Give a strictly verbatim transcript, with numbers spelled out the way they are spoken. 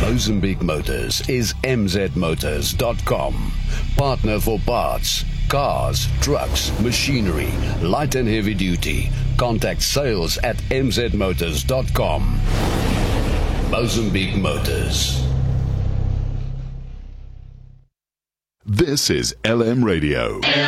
Mozambique Motors is m z motors dot com. Partner for parts, cars, trucks, machinery, light and heavy duty. Contact sales at m z motors dot com. Mozambique Motors. This is L M Radio.